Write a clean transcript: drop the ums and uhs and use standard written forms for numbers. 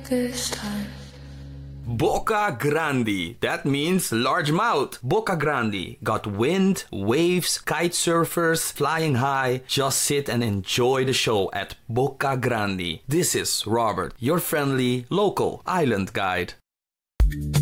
this time. Boca Grande. That means large mouth. Boca Grande. Got wind, waves, kite surfers, flying high. Just sit and enjoy the show at Boca Grande. This is Robert, your friendly local island guide.